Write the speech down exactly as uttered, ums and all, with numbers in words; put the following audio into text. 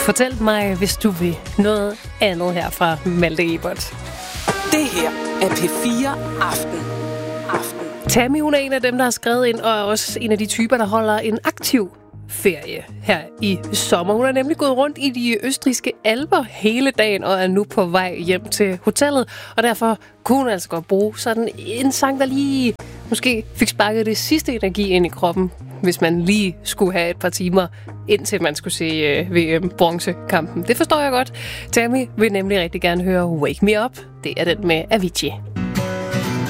Fortæl mig, hvis du vil noget andet her fra Malte Ebert. Det her er P fire Aften. Aften. Tammy, hun er en af dem, der har skrevet ind, og er også en af de typer, der holder en aktiv ferie her i sommer. Hun er nemlig gået rundt i de østrigske alper hele dagen og er nu på vej hjem til hotellet. Og derfor kunne hun altså godt bruge sådan en sang, der lige måske fik sparket det sidste energi ind i kroppen, hvis man lige skulle have et par timer, indtil man skulle se uh, V M-bronzekampen. Det forstår jeg godt. Tammy vil nemlig rigtig gerne høre Wake Me Up. Det er den med Avicii.